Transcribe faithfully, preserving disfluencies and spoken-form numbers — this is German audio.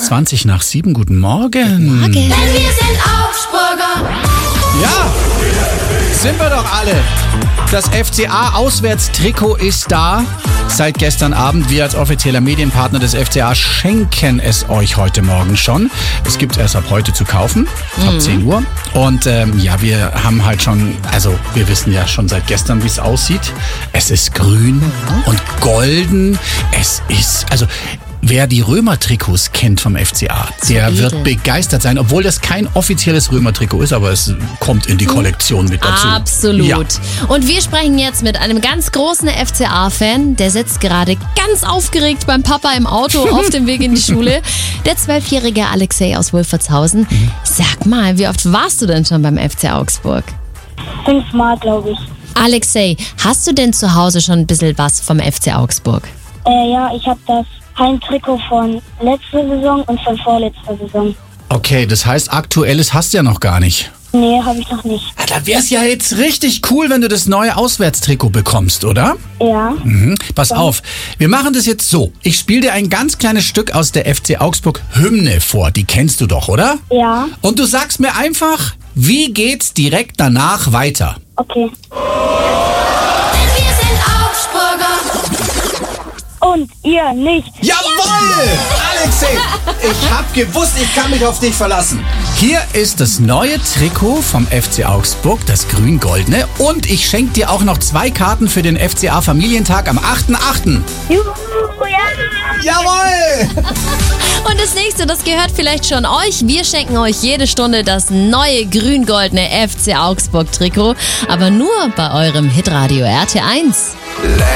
zwanzig nach sieben. Guten Morgen. Morgen. Denn wir sind Augsburger. Ja, sind wir doch alle. Das F C A-Auswärtstrikot ist da. Seit gestern Abend. Wir als offizieller Medienpartner des F C A schenken es euch heute Morgen schon. Es gibt es erst ab heute zu kaufen, mhm. ab zehn Uhr. Und ähm, ja, wir haben halt schon, also wir wissen ja schon seit gestern, wie es aussieht. Es ist grün mhm. und golden. Es ist, also... Wer die Römer-Trikots kennt vom F C A, der so wird begeistert sein, obwohl das kein offizielles Römer-Trikot ist, aber es kommt in die Kollektion mit dazu. Absolut. Ja. Und wir sprechen jetzt mit einem ganz großen F C A-Fan, der sitzt gerade ganz aufgeregt beim Papa im Auto auf dem Weg in die Schule. Der zwölfjährige Alexei aus Wolfertshausen. Mhm. Sag mal, wie oft warst du denn schon beim F C Augsburg? Fünfmal, glaube ich. Alexei, hast du denn zu Hause schon ein bisschen was vom F C Augsburg? Äh, ja, ich habe das Heimtrikot von letzter Saison und von vorletzter Saison. Okay, das heißt, aktuelles hast du ja noch gar nicht. Nee, habe ich noch nicht. Ja, da wär's ja jetzt richtig cool, wenn du das neue Auswärtstrikot bekommst, oder? Ja. Mhm. Pass ja. auf, wir machen das jetzt so. Ich spiele dir ein ganz kleines Stück aus der F C Augsburg Hymne vor. Die kennst du doch, oder? Ja. Und du sagst mir einfach, wie geht's direkt danach weiter? Okay. Denn wir sind Augsburger. Und ihr nicht. Jawohl! Alexei, ich hab gewusst, ich kann mich auf dich verlassen. Hier ist das neue Trikot vom F C Augsburg, das grün-goldene. Und ich schenke dir auch noch zwei Karten für den F C A Familientag am achten achten Juhu, ja. Jawohl! Und das nächste, das gehört vielleicht schon euch. Wir schenken euch jede Stunde das neue grün-goldene F C Augsburg Trikot. Aber nur bei eurem Hitradio R T eins.